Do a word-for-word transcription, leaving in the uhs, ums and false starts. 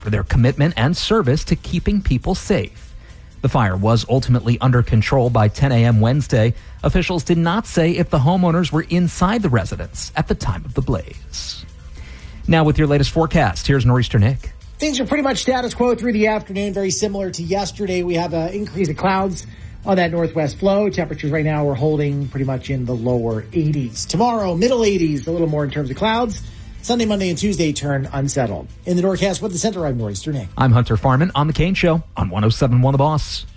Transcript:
for their commitment and service to keeping people safe. The fire was ultimately under control by ten a.m. Wednesday. Officials did not say if the homeowners were inside the residence at the time of the blaze. Now with your latest forecast, here's Nor'easter Nick. Things are pretty much status quo through the afternoon, very similar to yesterday. We have an increase of clouds on that northwest flow. Temperatures right now we're holding pretty much in the lower eighties. Tomorrow, middle eighties, a little more in terms of clouds. Sunday, Monday, and Tuesday turn unsettled. In the Norcast with the Center, I'm Nor'easter Nick. I'm Hunter Farman on The Kane Show on one oh seven point one The Boss.